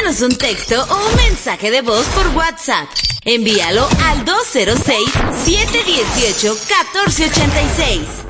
Mándanos un texto o un mensaje de voz por WhatsApp. Envíalo al 206-718-1486.